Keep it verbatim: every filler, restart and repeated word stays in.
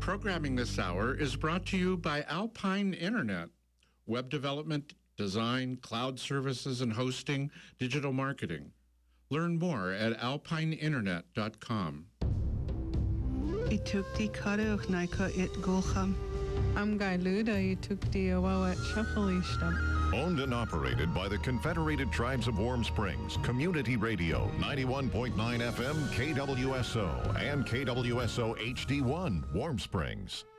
Programming this hour is brought to you by Alpine Internet. Web development, design, cloud services and hosting, digital marketing. Learn more at alpine internet dot com. Itukti karuch naika it golcham. Am gailuda itukti awawat shuffleishtam. Owned and operated by the Confederated Tribes of Warm Springs, Community Radio, ninety-one point nine F M, K W S O, and K W S O H D one, Warm Springs.